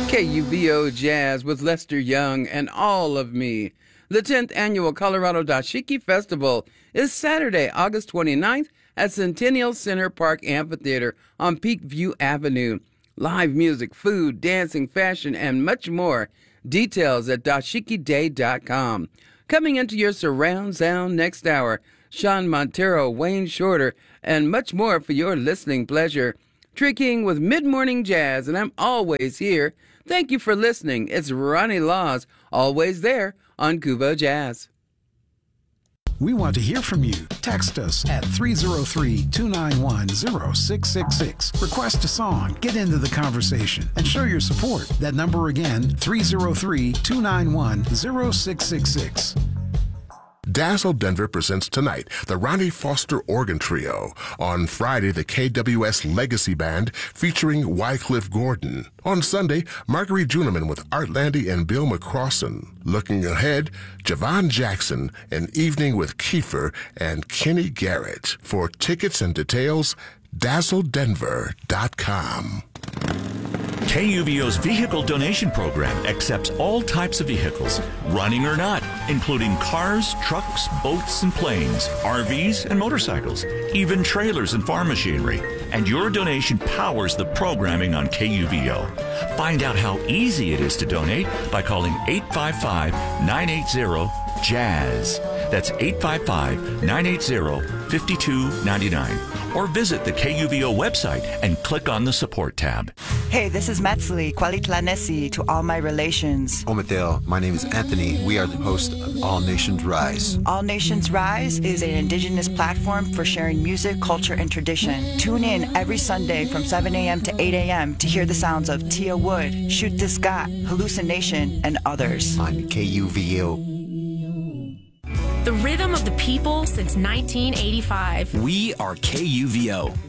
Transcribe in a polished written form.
KUVO Jazz with Lester Young and All of Me. The 10th annual Colorado Dashiki Festival is Saturday, August 29th at Centennial Center Park Amphitheater on Peakview Avenue. Live music, food, dancing, fashion, and much more. Details at dashikiday.com. Coming into your surround sound next hour, Sean Montero, Wayne Shorter, and much more for your listening pleasure. Tricking with mid-morning jazz, and I'm always here. Thank you for listening. It's Ronnie Laws, always there on Kuvo Jazz. We want to hear from you. Text us at 303-291-0666. Request a song, get into the conversation, and show your support. That number again, 303-291-0666. Dazzle Denver presents tonight the Ronnie Foster Organ Trio. On Friday, the KWS Legacy Band featuring Wycliffe Gordon. On Sunday, Marguerite Juneman with Art Landy and Bill McCrossan. Looking ahead, Javon Jackson, An Evening with Kiefer and Kenny Garrett. For tickets and details, dazzledenver.com. KUVO's vehicle donation program accepts all types of vehicles, running or not, including cars, trucks, boats, and planes, RVs, and motorcycles, even trailers and farm machinery. And your donation powers the programming on KUVO. Find out how easy it is to donate by calling 855-980-JAZZ. That's 855-980-5299. Or visit the KUVO website and click on the support tab. Hey, this is Metzli, Kwalitlanesi to all my relations. Ometel, my name is Anthony. We are the host of All Nations Rise. All Nations Rise is an indigenous platform for sharing music, culture, and tradition. Tune in every Sunday from 7 a.m. to 8 a.m. to hear the sounds of Tia Wood, Shoot the Scott, Hallucination, and others. On KUVO. The rhythm of the people since 1985. We are KUVO.